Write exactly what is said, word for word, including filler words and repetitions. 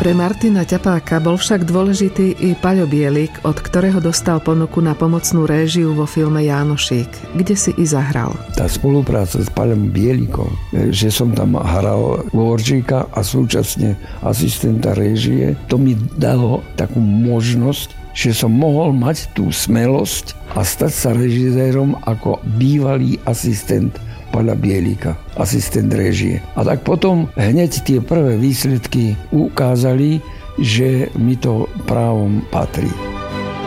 Pre Martina Ťapáka bol však dôležitý i Paľo Bielik, od ktorého dostal ponuku na pomocnú réžiu vo filme Jánošík, kde si i zahral. Tá spolupráca s Paľom Bielikom, že som tam hral Dvorčíka a súčasne asistenta réžie, to mi dalo takú možnosť, že som mohol mať tú smelosť a stať sa režisérom ako bývalý asistent Paľa Bielika, asistent réžie. A tak potom hneď tie prvé výsledky ukázali, že mi to právom patrí.